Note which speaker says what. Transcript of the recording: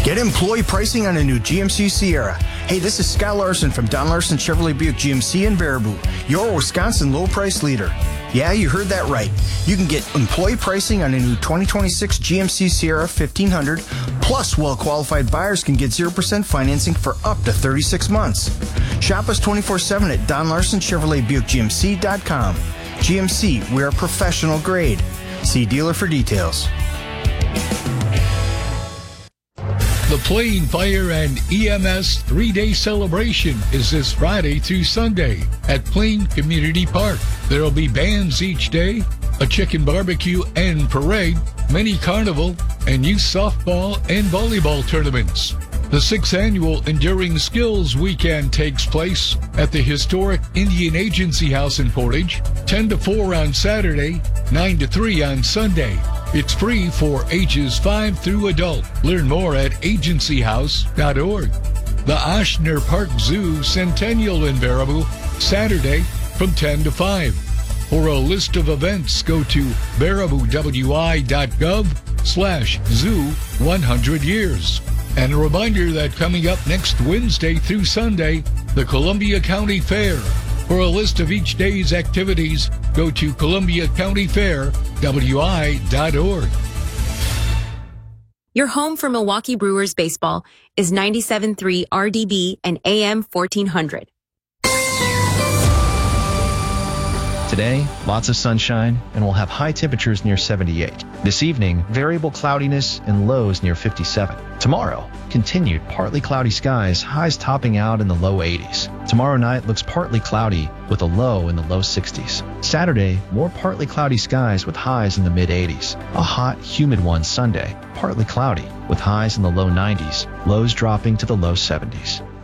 Speaker 1: Get employee pricing on a new GMC Sierra. Hey, this is Scott Larson from Don Larson Chevrolet Buick GMC in Baraboo, your Wisconsin low price leader. Yeah, you heard that right. You can get employee pricing on a new 2026 GMC Sierra 1500, plus well-qualified buyers can get 0% financing for up to 36 months. Shop us 24/7 at DonLarsonChevroletBuickGMC.com. GMC, we are professional grade. See dealer for details.
Speaker 2: The Plain Fire and EMS 3-day celebration is this Friday through Sunday at Plain Community Park. There will be bands each day, a chicken barbecue and parade, mini carnival, and youth softball and volleyball tournaments. The 6th annual Enduring Skills Weekend takes place at the historic Indian Agency House in Portage, 10 to 4 on Saturday, 9 to 3 on Sunday. It's free for ages 5 through adult. Learn more at agencyhouse.org. The Oshner Park Zoo Centennial in Baraboo, Saturday from 10 to 5. For a list of events, go to baraboowi.gov/zoo100years. And a reminder that coming up next Wednesday through Sunday, the Columbia County Fair. For a list of each day's activities, go to columbiacountyfairwi.org.
Speaker 3: Your home for Milwaukee Brewers baseball is 97.3 RDB and AM 1400.
Speaker 4: Today, lots of sunshine, and we'll have high temperatures near 78. This evening, variable cloudiness and lows near 57. Tomorrow, continued partly cloudy skies, highs topping out in the low 80s. Tomorrow night looks partly cloudy with a low in the low 60s. Saturday, more partly cloudy skies with highs in the mid-80s. A hot, humid one Sunday, partly cloudy with highs in the low 90s, lows dropping to the low 70s.